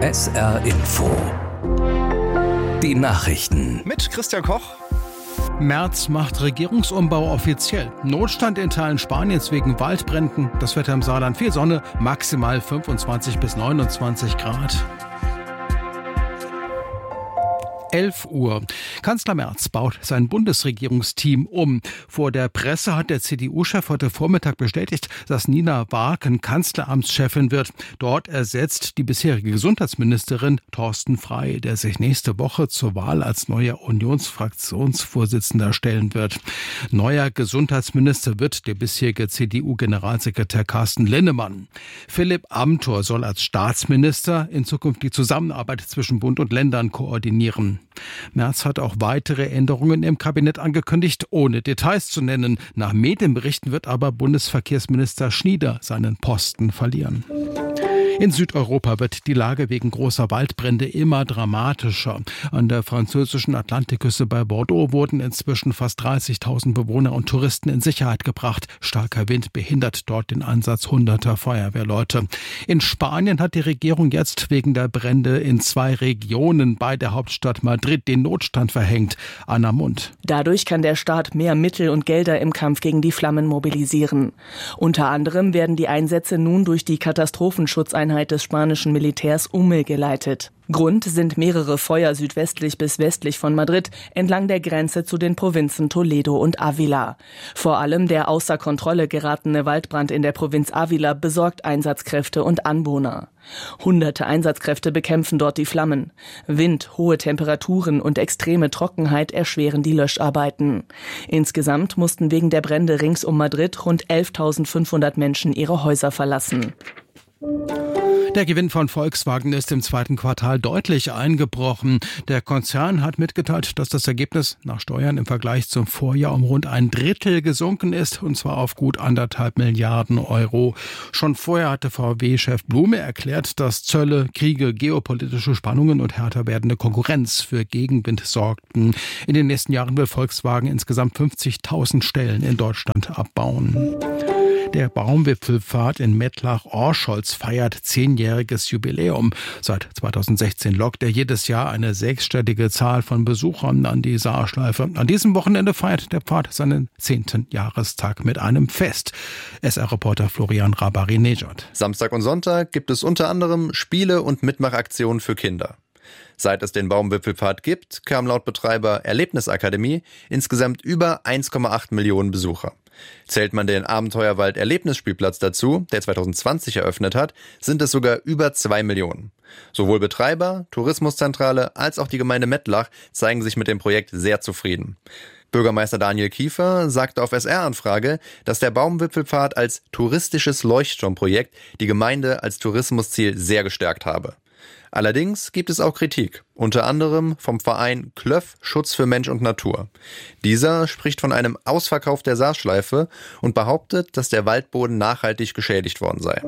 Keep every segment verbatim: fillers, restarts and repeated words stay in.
S R Info. Die Nachrichten. Mit Christian Koch. Merz macht Regierungsumbau offiziell. Notstand in Teilen Spaniens wegen Waldbränden. Das Wetter im Saarland: viel Sonne, maximal fünfundzwanzig bis neunundzwanzig Grad. elf Uhr. Kanzler Merz baut sein Bundesregierungsteam um. Vor der Presse hat der C D U-Chef heute Vormittag bestätigt, dass Nina Barken Kanzleramtschefin wird. Dort ersetzt die bisherige Gesundheitsministerin Thorsten Frey, der sich nächste Woche zur Wahl als neuer Unionsfraktionsvorsitzender stellen wird. Neuer Gesundheitsminister wird der bisherige C D U-Generalsekretär Carsten Linnemann. Philipp Amthor soll als Staatsminister in Zukunft die Zusammenarbeit zwischen Bund und Ländern koordinieren. Merz hat auch weitere Änderungen im Kabinett angekündigt, ohne Details zu nennen. Nach Medienberichten wird aber Bundesverkehrsminister Schnieder seinen Posten verlieren. In Südeuropa wird die Lage wegen großer Waldbrände immer dramatischer. An der französischen Atlantikküste bei Bordeaux wurden inzwischen fast dreißigtausend Bewohner und Touristen in Sicherheit gebracht. Starker Wind behindert dort den Einsatz hunderter Feuerwehrleute. In Spanien hat die Regierung jetzt wegen der Brände in zwei Regionen bei der Hauptstadt Madrid den Notstand verhängt. Anna Mund. Dadurch kann der Staat mehr Mittel und Gelder im Kampf gegen die Flammen mobilisieren. Unter anderem werden die Einsätze nun durch die Katastrophenschutzeinheit des spanischen Militärs umgeleitet. Grund sind mehrere Feuer südwestlich bis westlich von Madrid entlang der Grenze zu den Provinzen Toledo und Ávila. Vor allem der außer Kontrolle geratene Waldbrand in der Provinz Ávila besorgt Einsatzkräfte und Anwohner. Hunderte Einsatzkräfte bekämpfen dort die Flammen. Wind, hohe Temperaturen und extreme Trockenheit erschweren die Löscharbeiten. Insgesamt mussten wegen der Brände rings um Madrid rund elftausendfünfhundert Menschen ihre Häuser verlassen. Der Gewinn von Volkswagen ist im zweiten Quartal deutlich eingebrochen. Der Konzern hat mitgeteilt, dass das Ergebnis nach Steuern im Vergleich zum Vorjahr um rund ein Drittel gesunken ist, und zwar auf gut anderthalb Milliarden Euro. Schon vorher hatte V W-Chef Blume erklärt, dass Zölle, Kriege, geopolitische Spannungen und härter werdende Konkurrenz für Gegenwind sorgten. In den nächsten Jahren will Volkswagen insgesamt fünfzigtausend Stellen in Deutschland abbauen. Der Baumwipfelpfad in Mettlach-Orscholz feiert zehnjähriges Jubiläum. Seit zweitausendsechzehn lockt er jedes Jahr eine sechsstellige Zahl von Besuchern an die Saarschleife. An diesem Wochenende feiert der Pfad seinen zehnten Jahrestag mit einem Fest. S R-Reporter Florian Rabari-Nejad. Samstag und Sonntag gibt es unter anderem Spiele und Mitmachaktionen für Kinder. Seit es den Baumwipfelpfad gibt, kamen laut Betreiber Erlebnisakademie insgesamt über eins Komma acht Millionen Besucher. Zählt man den Abenteuerwald Erlebnisspielplatz dazu, der zweitausendzwanzig eröffnet hat, sind es sogar über zwei Millionen. Sowohl Betreiber, Tourismuszentrale als auch die Gemeinde Mettlach zeigen sich mit dem Projekt sehr zufrieden. Bürgermeister Daniel Kiefer sagte auf S R-Anfrage, dass der Baumwipfelpfad als touristisches Leuchtturmprojekt die Gemeinde als Tourismusziel sehr gestärkt habe. Allerdings gibt es auch Kritik, unter anderem vom Verein Klöff Schutz für Mensch und Natur. Dieser spricht von einem Ausverkauf der Saarschleife und behauptet, dass der Waldboden nachhaltig geschädigt worden sei.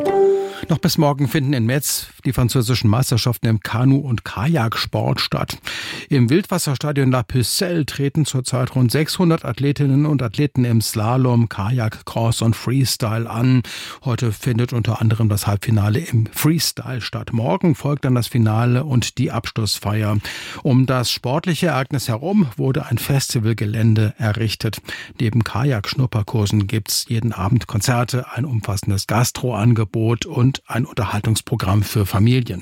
Noch bis morgen finden in Metz die französischen Meisterschaften im Kanu- und Kajaksport statt. Im Wildwasserstadion La Pucelle treten zurzeit rund sechshundert Athletinnen und Athleten im Slalom, Kajak, Cross und Freestyle an. Heute findet unter anderem das Halbfinale im Freestyle statt. Morgen folgt dann das Finale und die Abschlussfeier. Um das sportliche Ereignis herum wurde ein Festivalgelände errichtet. Neben Kajak-Schnupperkursen gibt's jeden Abend Konzerte, ein umfassendes Gastroangebot und ein Unterhaltungsprogramm für Familien.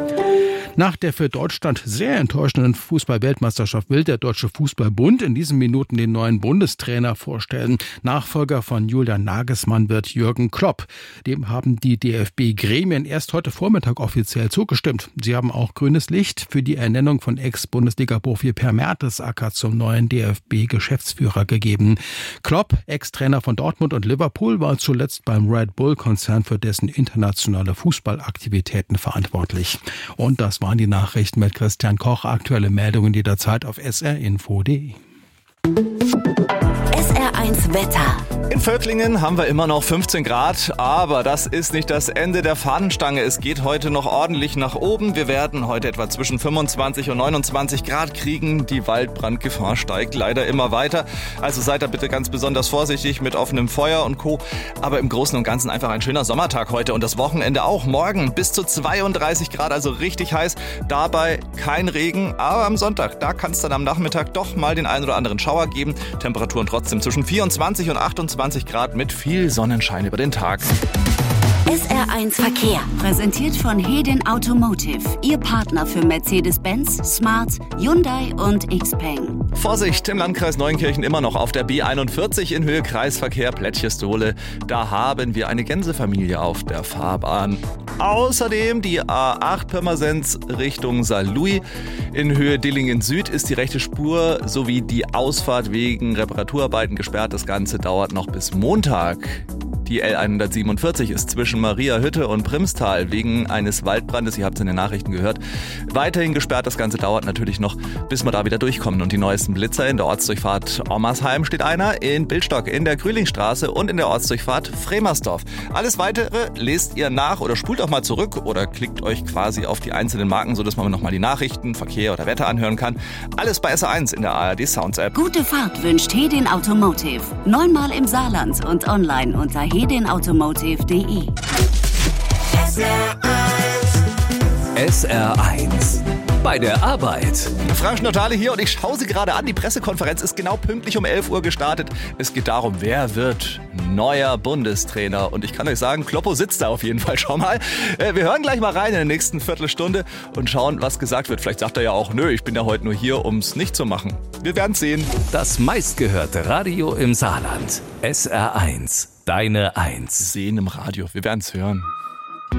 Nach der für Deutschland sehr enttäuschenden Fußball-Weltmeisterschaft will der Deutsche Fußballbund in diesen Minuten den neuen Bundestrainer vorstellen. Nachfolger von Julian Nagelsmann wird Jürgen Klopp. Dem haben die D F B-Gremien erst heute Vormittag offiziell zugestimmt. Sie haben auch grünes Licht für die Ernennung von Ex-Bundesliga-Profi Per Mertesacker zum neuen D F B-Geschäftsführer gegeben. Klopp, Ex-Trainer von Dortmund und Liverpool, war zuletzt beim Red Bull-Konzern für dessen internationale Fußballaktivitäten verantwortlich. Und das waren die Nachrichten mit Christian Koch. Aktuelle Meldungen jederzeit auf s r info punkt d e. S R eins Wetter. In Völklingen haben wir immer noch fünfzehn Grad, aber das ist nicht das Ende der Fahnenstange. Es geht heute noch ordentlich nach oben. Wir werden heute etwa zwischen fünfundzwanzig und neunundzwanzig Grad kriegen. Die Waldbrandgefahr steigt leider immer weiter. Also seid da bitte ganz besonders vorsichtig mit offenem Feuer und Co. Aber im Großen und Ganzen einfach ein schöner Sommertag heute und das Wochenende auch. Morgen bis zu zweiunddreißig Grad, also richtig heiß. Dabei kein Regen, aber am Sonntag, da kann es dann am Nachmittag doch mal den einen oder anderen Schauer geben. Temperaturen trotzdem zwischen vierundzwanzig und achtundzwanzig Grad mit viel Sonnenschein über den Tag. S R eins Verkehr, präsentiert von Hedin Automotive, Ihr Partner für Mercedes-Benz, Smart, Hyundai und Xpeng. Vorsicht, im Landkreis Neunkirchen immer noch auf der B einundvierzig in Höhe Kreisverkehr Plätschestole. Da haben wir eine Gänsefamilie auf der Fahrbahn. Außerdem die A acht Pirmasens Richtung Saarlouis. In Höhe Dillingen Süd ist die rechte Spur sowie die Ausfahrt wegen Reparaturarbeiten gesperrt. Das Ganze dauert noch bis Montag. Die L hundertsiebenundvierzig ist zwischen Mariahütte und Primstal wegen eines Waldbrandes, ihr habt es in den Nachrichten gehört, weiterhin gesperrt. Das Ganze dauert natürlich noch, bis wir da wieder durchkommen. Und die neuesten Blitzer in der Ortsdurchfahrt Ommersheim steht einer, in Bildstock in der Grülingstraße und in der Ortsdurchfahrt Fremersdorf. Alles Weitere lest ihr nach oder spult auch mal zurück oder klickt euch quasi auf die einzelnen Marken, sodass man nochmal die Nachrichten, Verkehr oder Wetter anhören kann. Alles bei S R eins in der A R D Sounds App. Gute Fahrt wünscht Hedin Automotive. Neunmal im Saarland und online unter hedin automotive punkt de. S R eins. Bei der Arbeit. Frank Notale hier und ich schaue Sie gerade an. Die Pressekonferenz ist genau pünktlich um elf Uhr gestartet. Es geht darum, wer wird neuer Bundestrainer. Und ich kann euch sagen, Kloppo sitzt da auf jeden Fall schon mal. Wir hören gleich mal rein in der nächsten Viertelstunde und schauen, was gesagt wird. Vielleicht sagt er ja auch, nö, ich bin ja heute nur hier, um es nicht zu machen. Wir werden sehen. Das meistgehörte Radio im Saarland. S R eins. Deine Eins. Sehen im Radio. Wir werden es hören.